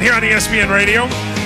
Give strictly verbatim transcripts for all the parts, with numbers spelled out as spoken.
Headline here on E S P N Radio.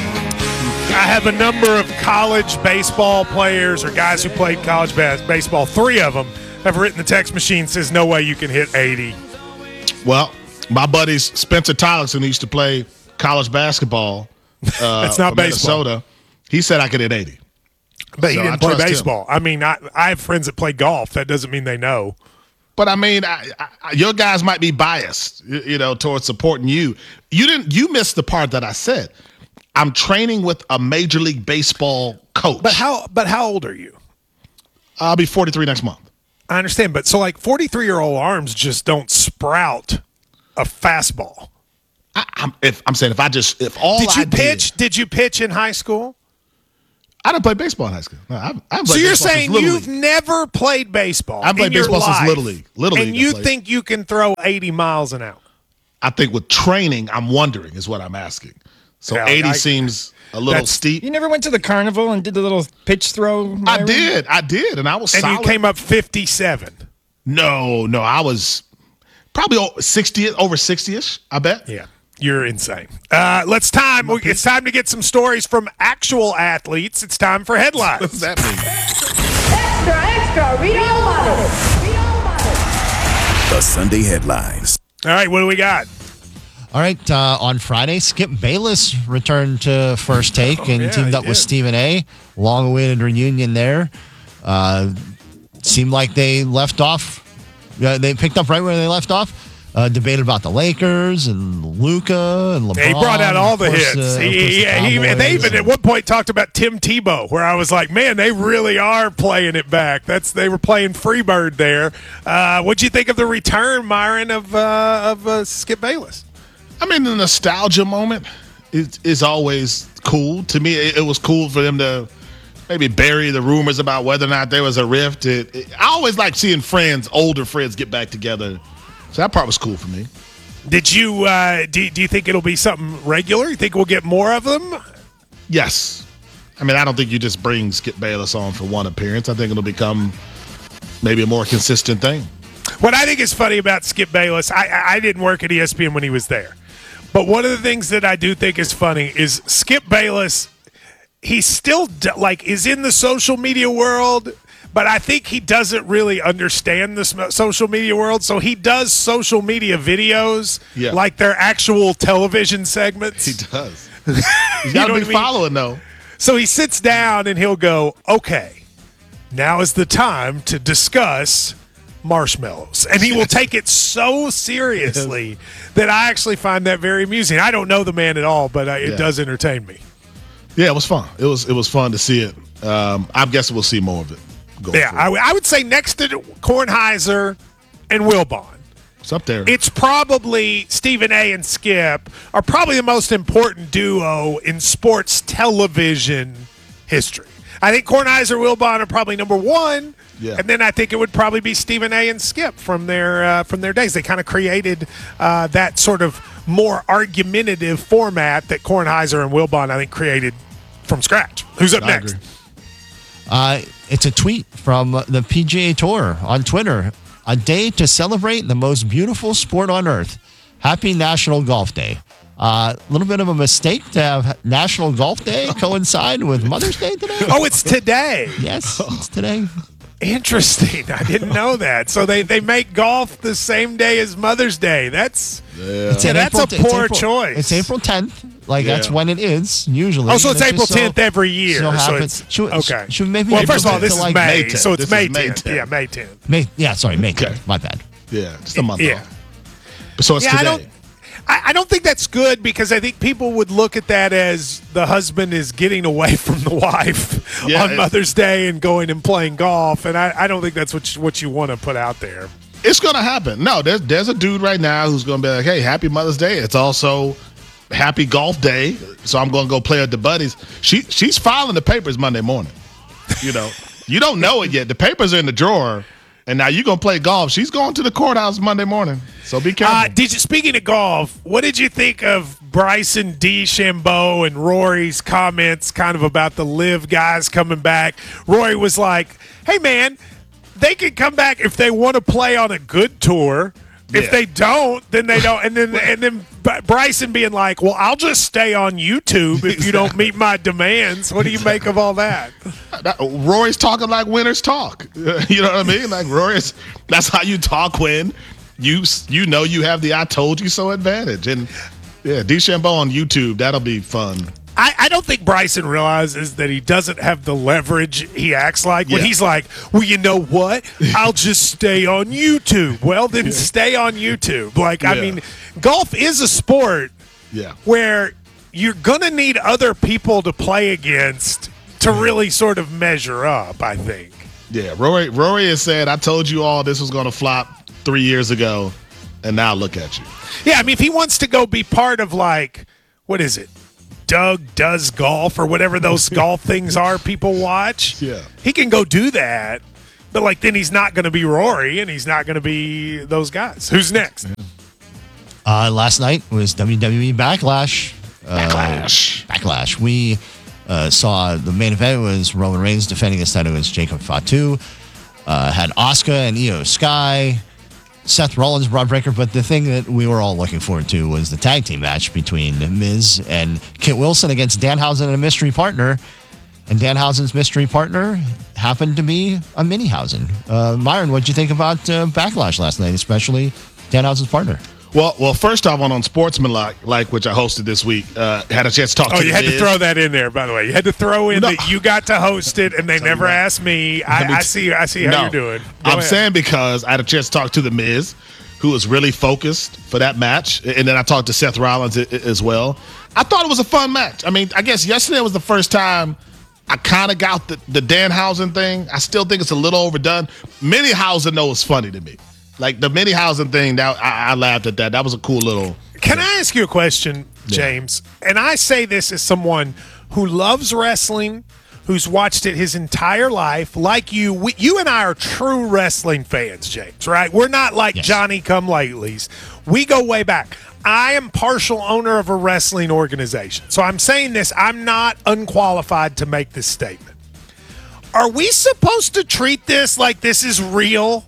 I have a number of college baseball players or guys who played college bas- baseball. Three of them have written the text machine, says no way you can hit eighty. Well, my buddies Spencer Tollickson, who used to play college basketball uh, That's not for baseball. Minnesota, he said I could hit eighty. But he So didn't I play trust him. baseball. I mean, I, I have friends that play golf. That doesn't mean they know. But I mean, I, I, your guys might be biased, you, you know, towards supporting you. You didn't. You missed the part that I said. I'm training with a Major League Baseball coach. But how? But how old are you? I'll be forty-three next month. I understand, but so like forty-three-year-old arms just don't sprout a fastball. I, I'm, if, I'm saying if I just if all Did you I pitch? did, Did you pitch in high school? I didn't play baseball in high school. No, I, I haven't So played you're baseball saying since Little you've League. never played baseball? I've played in your baseball since life, Little League. Little and League I you played. think you can throw eighty miles an hour? I think with training, I'm wondering is what I'm asking. So Yeah, eighty I- seems a little that's- steep. You never went to the carnival and did the little pitch throw? I Myron? did, I did, and I was And solid. you came up fifty-seven. No, no, I was probably o- sixty, over sixty-ish. I bet. Yeah, you're insane. Uh, let's time. It's time to get some stories from actual athletes. It's time for What headlines. does that mean? Extra, extra, read all about it. Read all about it. The Sunday headlines. All right, what do we got? All right, uh, on Friday, Skip Bayless returned to First Take and yeah, teamed he up with did. Stephen A. Long-awaited reunion there. Uh, seemed like they left off. Uh, they picked up right where they left off. Uh, debated about the Lakers and Luka and LeBron. He brought out all of the course, hits. uh, of he, course, the he, he, Cowboys they even and- at one point talked about Tim Tebow, where I was like, man, they really are playing it back. That's they were playing Freebird there. Uh, what'd you think of the return, Myron, of uh, of uh, Skip Bayless? I mean, the nostalgia moment is, is always cool. To me, it, it was cool for them to maybe bury the rumors about whether or not there was a rift. It, it, I always like seeing friends, older friends, get back together. So that part was cool for me. Did you uh, do, do you think it'll be something regular? You think we'll get more of them? Yes. I mean, I don't think you just bring Skip Bayless on for one appearance. I think it'll become maybe a more consistent thing. What I think is funny about Skip Bayless, I, I I didn't work at E S P N when he was there, but one of the things that I do think is funny is Skip Bayless. He still d- like is in the social media world, but I think he doesn't really understand the sm- social media world. So he does social media videos Yeah. like they're actual television segments. He does. He's You got know a what big I mean? following, though. So he sits down and he'll go, okay, now is the time to discuss marshmallows. And he will take it so seriously that I actually find that very amusing. I don't know the man at all, but uh, it Yeah. does entertain me. Yeah, it was fun. It was it was fun to see it. Um, I guess we'll see more of it. Going Yeah, I, forward. w- I would say next to Kornheiser and Wilbon, it's up there. it's probably Stephen A. and Skip are probably the most important duo in sports television history. I think Kornheiser, Wilbon are probably number one, Yeah. and then I think it would probably be Stephen A. and Skip from their uh, from their days. They kind of created uh, that sort of more argumentative format that Kornheiser and Wilbon, I think, created from scratch. Who's up I next? agree. Uh, it's a tweet from the P G A Tour on Twitter. A day to celebrate the most beautiful sport on earth. Happy National Golf Day. A uh, little bit of a mistake to have National Golf Day coincide with Mother's Day today. Oh, it's today. Yes, it's today. Interesting. I didn't know that. So they, they make golf the same day as Mother's Day. That's It's Yeah, in that's April- a it's poor April- choice. It's April tenth. Like, that's Yeah. when it is, usually. Oh, so it's And April just so- tenth every year. so So happens- it's should- okay. should maybe well, April first of all, tenth this to, is like, May, May tenth. so it's This May is May tenth. tenth. Yeah, May tenth. May, yeah, sorry, May tenth. Okay. My bad. Yeah, just a month Yeah. off. So it's Yeah, I today. don't. I, I don't think that's good because I think people would look at that as the husband is getting away from the wife Yeah, on it- Mother's Day and going and playing golf, and I, I don't think that's what you, what you want to put out there. It's gonna happen. No, there's there's a dude right now who's gonna be like, "Hey, happy Mother's Day." It's also happy golf day, so I'm gonna go play with the buddies. She she's filing the papers Monday morning. You know, you don't know it yet. The papers are in the drawer, and now you're gonna play golf. She's going to the courthouse Monday morning, so be careful. Uh, did you, speaking of golf, what did you think of Bryson DeChambeau and Rory's comments kind of about the live guys coming back? Rory was like, hey, man, they can come back if they want to play on a good tour. If Yeah. they don't, then they don't. And then and then B- Bryson being like, "Well, I'll just stay on YouTube if you don't meet my demands." What do you make of all that? That- Rory's talking like winners talk. You know what I mean? Like Rory's, that's how you talk when you you know you have the "I told you so" advantage. And yeah, DeChambeau on YouTube, that'll be fun. I, I don't think Bryson realizes that he doesn't have the leverage he acts like when Yeah. he's like, well, you know what? I'll just stay on YouTube. Well, then stay on YouTube. Like, I Yeah. mean, golf is a sport Yeah. where you're going to need other people to play against to really sort of measure up, I think. Yeah, Rory Rory has said, "I told you all this was going to flop three years ago, and now look at you." Yeah, I mean, if he wants to go be part of, like, what is it? Doug Does Golf or whatever those golf things are people watch. Yeah. He can go do that. But, like, then he's not going to be Rory and he's not going to be those guys. Who's next? Uh, last night was W W E Backlash. Backlash. Uh, Backlash. We uh, saw the main event was Roman Reigns defending his title against Jacob Fatu. Uh, had Asuka and Io Sky. Seth Rollins, Braun Breaker, but the thing that we were all looking forward to was the tag team match between Miz and Kit Wilson against Danhausen and a mystery partner. And Danhausen's mystery partner happened to be a Minihausen. Uh, Myron, what did you think about uh, Backlash last night, especially Danhausen's partner? Well, well, first off, on Unsportsmanlike, like which I hosted this week, uh, had a chance to talk Oh, to you the had to Miz. throw that in there, by the way. You had to throw in No. that you got to host it and they never asked me. Let me I, I t- see I see how No. you're doing. Go I'm ahead. saying because I had a chance to talk to the Miz, who was really focused for that match, and then I talked to Seth Rollins a- a- as well. I thought it was a fun match. I mean, I guess yesterday was the first time I kind of got the, the Danhausen thing. I still think it's a little overdone. Minihausen, though, is funny to me. Like the Minihausen thing, that I, I laughed at that. That was a cool little. Can I ask you a question, James? And I say this as someone who loves wrestling, who's watched it his entire life. Like you, we, you and I are true wrestling fans, James, right? We're not like Yes. Johnny come latelys. We go way back. I am partial owner of a wrestling organization. So I'm saying this, I'm not unqualified to make this statement. Are we supposed to treat this like this is real?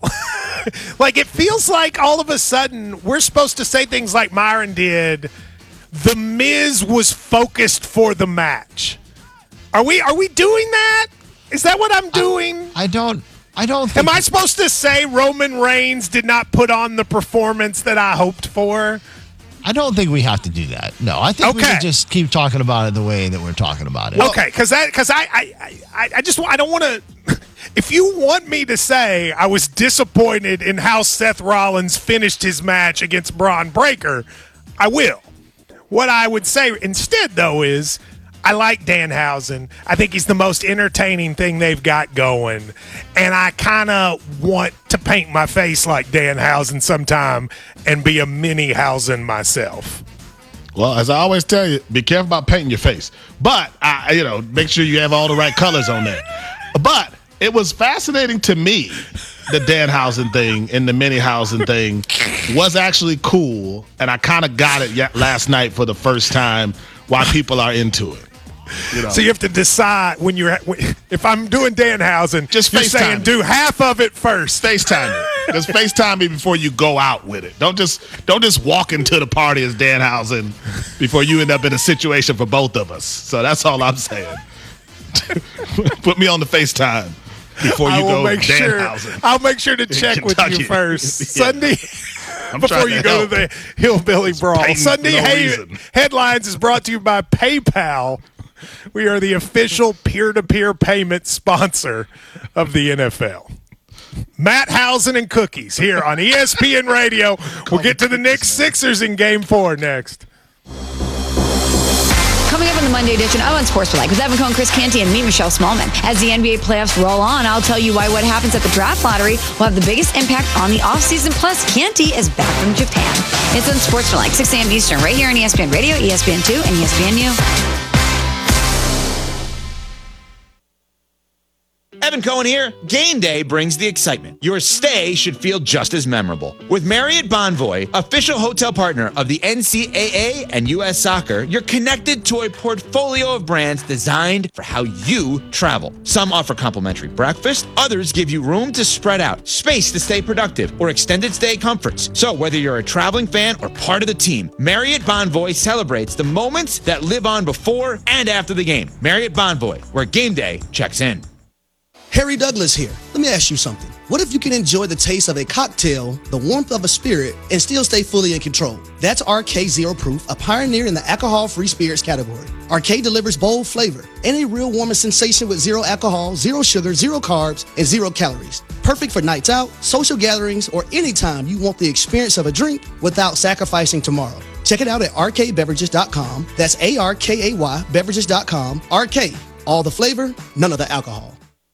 Like it feels like all of a sudden we're supposed to say things like Myron did. The Miz was focused for the match. Are we are we doing that? Is that what I'm doing? I don't. I don't think. Am I supposed to say Roman Reigns did not put on the performance that I hoped for? I don't think we have to do that. No, I think we Okay. should just keep talking about it the way that we're talking about it. Okay, because I because I, I I I just I don't want to. If you want me to say I was disappointed in how Seth Rollins finished his match against Braun Breaker, I will. What I would say instead, though, is I like Danhausen. I think he's the most entertaining thing they've got going. And I kind of want to paint my face like Danhausen sometime and be a Minihausen myself. Well, as I always tell you, be careful about painting your face. But I, you know, make sure you have all the right colors on there. But it was fascinating to me. The Danhausen thing and the Minihausen thing was actually cool, and I kind of got it yet last night for the first time. Why people are into it. You know. So you have to decide when you're at, if I'm doing Danhausen, Just you're FaceTime saying me. do half of it first. FaceTime me. Just FaceTime me before you go out with it. Don't just don't just walk into the party as Danhausen before you end up in a situation for both of us. So that's all I'm saying. Put me on the FaceTime before you I will go make sure. Danhausen. I'll make sure to check with Kentucky. you first Yeah. Sunday. I'm Before trying you to go help. to the Hillbilly Brawl. painting Sunday for no hey, reason. Headlines is brought to you by PayPal. We are the official peer-to-peer payment sponsor of the N F L. Matt Housen and Cookies here on E S P N Radio. We'll get to the Knicks Sixers in Game Four next. Coming up in the Monday edition of Unsportsmanlike with Evan Cohen, Chris Canty, and me, Michelle Smallman. As the N B A playoffs roll on, I'll tell you why what happens at the draft lottery will have the biggest impact on the offseason. Plus, Canty is back from Japan. It's Unsportsmanlike, six a.m. Eastern, right here on E S P N Radio, E S P N two, and E S P N U. Evan Cohen here. Game day brings the excitement. Your stay should feel just as memorable. With Marriott Bonvoy, official hotel partner of the N C double A and U S Soccer, you're connected to a portfolio of brands designed for how you travel. Some offer complimentary breakfast, others give you room to spread out, space to stay productive, or extended stay comforts. So whether you're a traveling fan or part of the team, Marriott Bonvoy celebrates the moments that live on before and after the game. Marriott Bonvoy, where game day checks in. Harry Douglas here. Let me ask you something. What if you can enjoy the taste of a cocktail, the warmth of a spirit, and still stay fully in control? That's R K Zero Proof, a pioneer in the alcohol-free spirits category. R K delivers bold flavor and a real warming sensation with zero alcohol, zero sugar, zero carbs, and zero calories. Perfect for nights out, social gatherings, or anytime you want the experience of a drink without sacrificing tomorrow. Check it out at R K beverages dot com. That's A R K A Y beverages dot com. R K, all the flavor, none of the alcohol.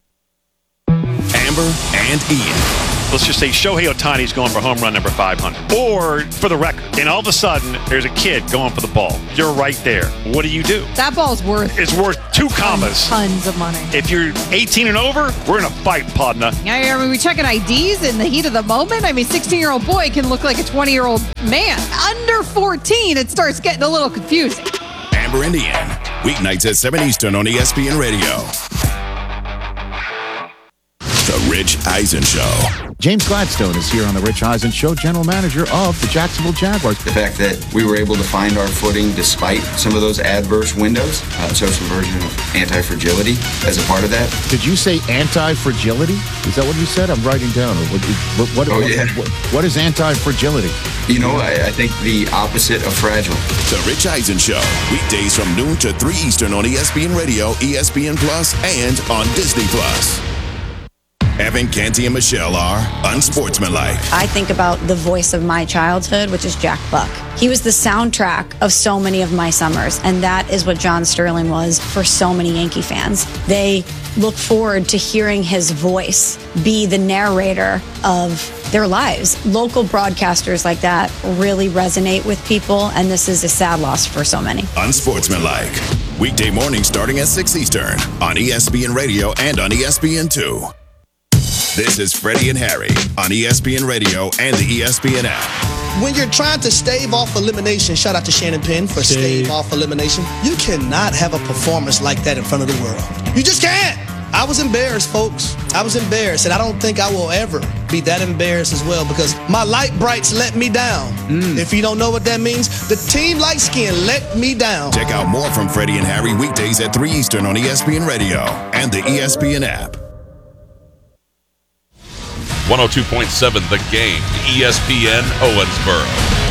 Amber and Ian. Let's just say Shohei Ohtani's going for home run number five hundred. Or for the record, and all of a sudden, there's a kid going for the ball. You're right there. What do you do? That ball's worth It's worth two commas. tons of money. If you're eighteen and over, we're in a fight, partner. I mean, we checking I Ds in the heat of the moment. I mean, sixteen-year-old boy can look like a twenty-year-old man. Under fourteen, it starts getting a little confusing. Amber and Ian. Weeknights at seven Eastern on E S P N Radio. The Rich Eisen Show. James Gladstone is here on the Rich Eisen Show, general manager of the Jacksonville Jaguars. The fact that we were able to find our footing despite some of those adverse windows, uh, so some version of anti-fragility as a part of that. Did you say anti-fragility? Is that what you said? I'm writing down. What, what, what, oh, what, yeah. what, what is anti-fragility? You know, I, I think the opposite of fragile. The Rich Eisen Show. Weekdays from noon to three Eastern on E S P N Radio, E S P N Plus, and on Disney Plus. Evan, Canty, and Michelle are unsportsmanlike. I think about the voice of my childhood, which is Jack Buck. He was the soundtrack of so many of my summers, and that is what John Sterling was for so many Yankee fans. They look forward to hearing his voice be the narrator of their lives. Local broadcasters like that really resonate with people, and this is a sad loss for so many. Unsportsmanlike. Weekday mornings starting at six Eastern on E S P N Radio and on E S P N two. This is Freddie and Harry on E S P N Radio and the E S P N app. When you're trying to stave off elimination, shout out to Shannon Penn for stave. stave off elimination, you cannot have a performance like that in front of the world. You just can't. I was embarrassed, folks. I was embarrassed, and I don't think I will ever be that embarrassed as well because my light brights let me down. Mm. If you don't know what that means, the team light skin let me down. Check out more from Freddie and Harry weekdays at three Eastern on E S P N Radio and the E S P N app. one oh two point seven The Game, E S P N Owensboro.